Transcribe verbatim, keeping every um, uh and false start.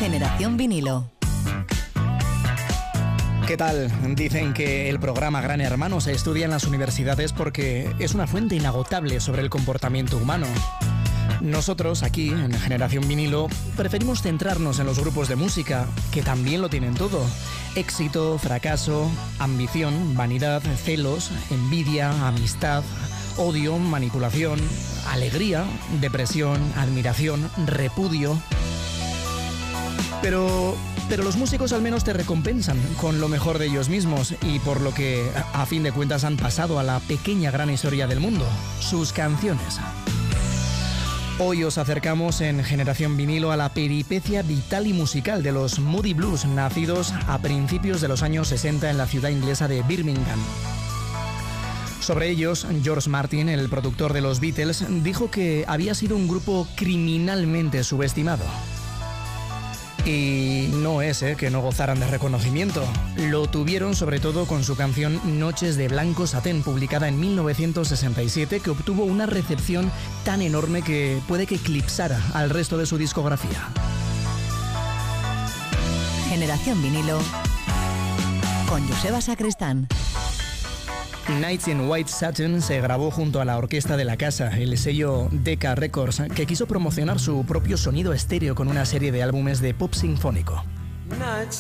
Generación Vinilo. ¿Qué tal? Dicen que el programa Gran Hermano se estudia en las universidades porque es una fuente inagotable sobre el comportamiento humano. Nosotros, aquí, en Generación Vinilo, preferimos centrarnos en los grupos de música, que también lo tienen todo. Éxito, fracaso, ambición, vanidad, celos, envidia, amistad, odio, manipulación, alegría, depresión, admiración, repudio. Pero... Pero los músicos al menos te recompensan con lo mejor de ellos mismos y por lo que, a fin de cuentas, han pasado a la pequeña gran historia del mundo, sus canciones. Hoy os acercamos en Generación Vinilo a la peripecia vital y musical de los Moody Blues, nacidos a principios de los años sesenta en la ciudad inglesa de Birmingham. Sobre ellos, George Martin, el productor de los Beatles, dijo que había sido un grupo criminalmente subestimado. Y no es eh, que no gozaran de reconocimiento. Lo tuvieron sobre todo con su canción Noches de Blanco Satén, publicada en mil novecientos sesenta y siete, que obtuvo una recepción tan enorme que puede que eclipsara al resto de su discografía. Generación Vinilo con Joseba Sacristán. Nights in White Satin se grabó junto a la orquesta de la casa, el sello Decca Records, que quiso promocionar su propio sonido estéreo con una serie de álbumes de pop sinfónico. Nights